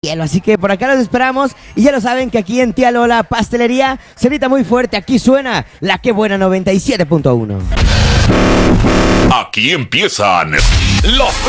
hielo. Así que por acá los esperamos. Y ya lo saben que aquí en Tía Lola Pastelería se grita muy fuerte. Aquí suena la que buena 97.1. Aquí empiezan las